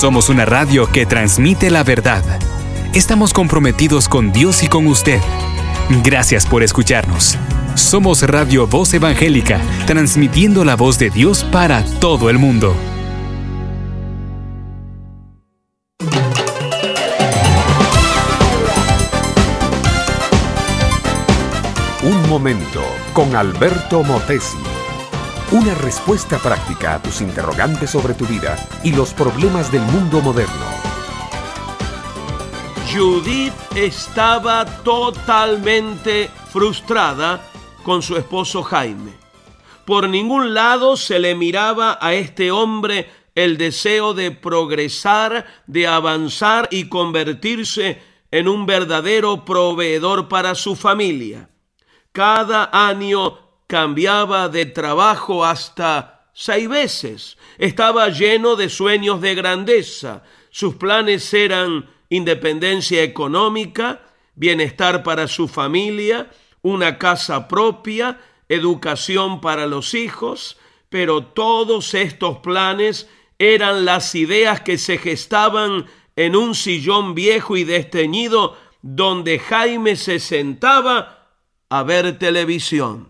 Somos una radio que transmite la verdad. Estamos comprometidos con Dios y con usted. Gracias por escucharnos. Somos Radio Voz Evangélica, transmitiendo la voz de Dios para todo el mundo. Un momento con Alberto Motesi. Una respuesta práctica a tus interrogantes sobre tu vida y los problemas del mundo moderno. Judith estaba totalmente frustrada con su esposo Jaime. Por ningún lado se le miraba a este hombre el deseo de progresar, de avanzar y convertirse en un verdadero proveedor para su familia. Cada año cambiaba de trabajo hasta 6 veces. Estaba lleno de sueños de grandeza. Sus planes eran independencia económica, bienestar para su familia, una casa propia, educación para los hijos, pero todos estos planes eran las ideas que se gestaban en un sillón viejo y desteñido donde Jaime se sentaba a ver televisión.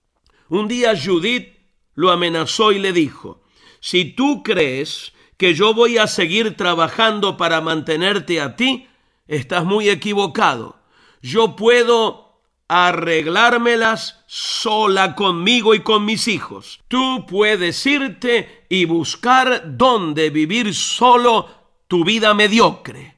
Un día Judith lo amenazó y le dijo: si tú crees que yo voy a seguir trabajando para mantenerte a ti, estás muy equivocado. Yo puedo arreglármelas sola conmigo y con mis hijos. Tú puedes irte y buscar dónde vivir solo tu vida mediocre.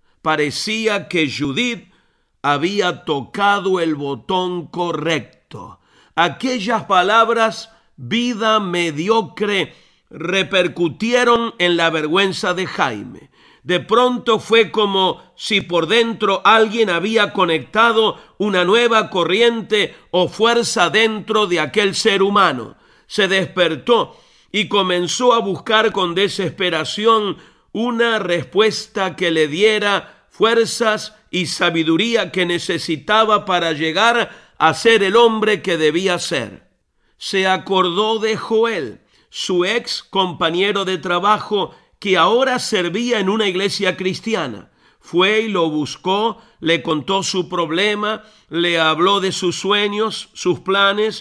Parecía que Judith había tocado el botón correcto. Aquellas palabras, vida mediocre, repercutieron en la vergüenza de Jaime. De pronto fue como si por dentro alguien había conectado una nueva corriente o fuerza dentro de aquel ser humano. Se despertó y comenzó a buscar con desesperación una respuesta que le diera fuerzas y sabiduría que necesitaba para llegar a ser el hombre que debía ser. Se acordó de Joel, su ex compañero de trabajo, que ahora servía en una iglesia cristiana. Fue y lo buscó, le contó su problema, le habló de sus sueños, sus planes,